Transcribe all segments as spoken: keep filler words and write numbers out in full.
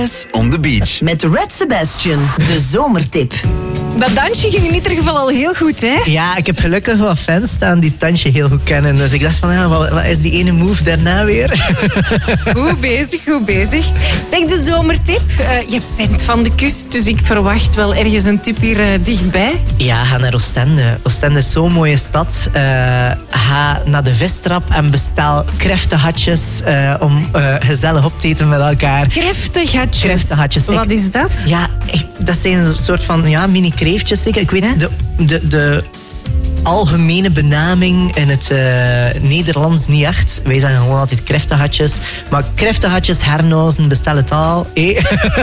Des on the Beach. Met Red Sebastian, de zomertip. Dat dansje ging in ieder geval al heel goed, hè? Ja, ik heb gelukkig wat fans staan die het dansje heel goed kennen. Dus ik dacht van, ja, wat, wat is die ene move daarna weer? Goed bezig, goed bezig. Zeg, de zomertip. Uh, je bent van de kust, dus ik verwacht wel ergens een tip hier uh, dichtbij. Ja, ga naar Oostende. Oostende is zo'n mooie stad. Uh, ga naar de vistrap en bestel kreftenhatjes uh, om uh, gezellig op te eten met elkaar. Kreftenhatjes? Kreftenhatjes. Wat ik, is dat? Ja, ik, dat zijn een soort van ja, mini-kreeftjes. Zeker. Ik weet ja? de, de, de algemene benaming in het uh, Nederlands niet echt. Wij zeggen gewoon altijd kreftenhatjes. Maar kreftenhatjes, hernozen, bestel het al. Eh?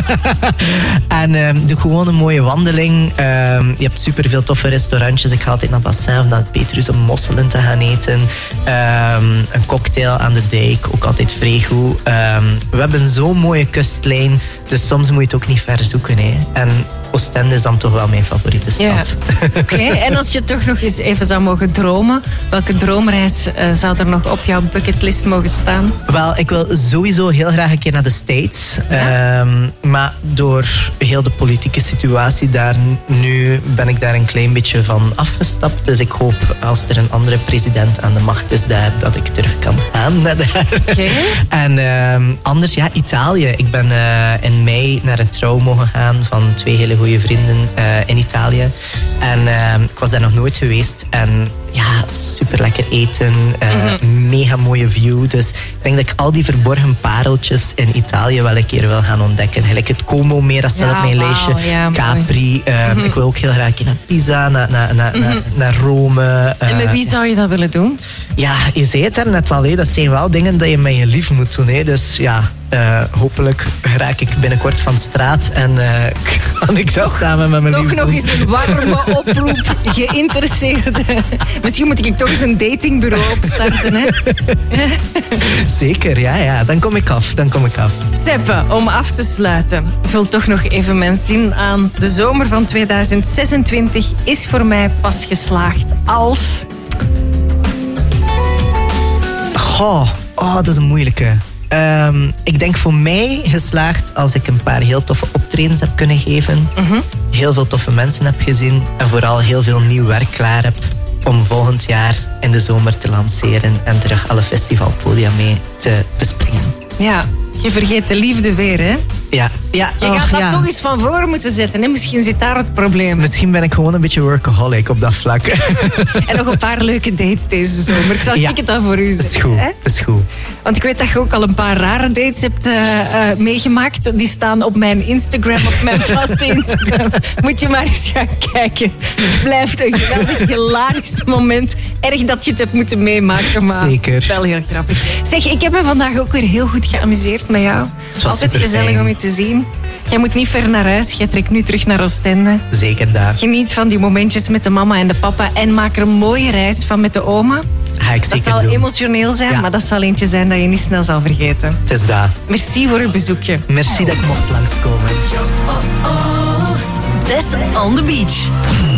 en um, doe gewoon een mooie wandeling. Um, je hebt superveel toffe restaurantjes. Ik ga altijd naar Bassin of naar het Petrus om mosselen te gaan eten. Um, een cocktail aan de dijk, ook altijd vrij goed. Um, we hebben zo'n mooie kustlijn. Dus soms moet je het ook niet ver zoeken. Hè. En Oostende is dan toch wel mijn favoriete stad. Ja. Oké, okay. En als je toch nog eens even zou mogen dromen, welke droomreis uh, zou er nog op jouw bucketlist mogen staan? Wel, ik wil sowieso heel graag een keer naar de States. Ja? Um, maar door heel de politieke situatie daar nu ben ik daar een klein beetje van afgestapt. Dus ik hoop als er een andere president aan de macht is daar, dat ik terug kan gaan naar daar. Okay. En um, anders, ja, Italië. Ik ben uh, in mei naar een trouw mogen gaan van twee hele goede vrienden uh, in Italië. En uh, ik was daar nog nooit geweest. En ja, super lekker eten. Uh, mm-hmm. Mega mooie view. Dus ik denk dat ik al die verborgen pareltjes in Italië wel een keer wil gaan ontdekken. Gelijk het Como-meer, dat staat ja, op mijn wow, lijstje. Ja, Capri. Uh, mm-hmm. Ik wil ook heel graag een keer naar Pisa, naar, naar, naar, mm-hmm. naar Rome. Uh, en met wie zou je dat willen doen? Ja, je zei het er net al. Hé. Dat zijn wel dingen die je met je lief moet doen. Hé. Dus ja... Uh, hopelijk raak ik binnenkort van straat en uh, kan ik dat toch, samen met mijn toch lief nog doen. eens een warme oproep, geïnteresseerden. Misschien moet ik toch eens een datingbureau opstarten. Hè? Zeker, ja, ja. Dan kom ik af. Dan kom ik af. Seppe, om af te sluiten. Ik wil toch nog even mijn zin aan. De zomer van tweeduizend zesentwintig is voor mij pas geslaagd als... Goh, oh, dat is een moeilijke. Um, ik denk voor mij geslaagd als ik een paar heel toffe optredens heb kunnen geven. Mm-hmm. Heel veel toffe mensen heb gezien. En vooral heel veel nieuw werk klaar heb om volgend jaar in de zomer te lanceren. En terug alle festivalpodia mee te bespringen. Ja, je vergeet de liefde weer, hè? Ja. ja je gaat och, dat ja. toch eens van voor moeten zetten. Hè? Misschien zit daar het probleem. Misschien ben ik gewoon een beetje workaholic op dat vlak. En nog een paar leuke dates deze zomer. Ik zal ja. het dan voor u zetten. Dat is goed. Hè? Dat is goed. Want ik weet dat je ook al een paar rare dates hebt uh, uh, meegemaakt. Die staan op mijn Instagram, op mijn vaste Instagram. Moet je maar eens gaan kijken. Het blijft een geweldig hilarisch moment. Erg dat je het hebt moeten meemaken, maar zeker. Wel heel grappig. Zeg, ik heb me vandaag ook weer heel goed geamuseerd met jou. Altijd gezellig fijn. Om je te zien. Jij moet niet ver naar huis. Jij trekt nu terug naar Oostende. Zeker daar. Geniet van die momentjes met de mama en de papa. En maak er een mooie reis van met de oma. Ga ik dat zal doen. emotioneel zijn, ja. Maar dat zal eentje zijn dat je niet snel zal vergeten. Het is dat. Merci voor uw bezoekje. Merci dat ik mocht langskomen. Des on the Beach.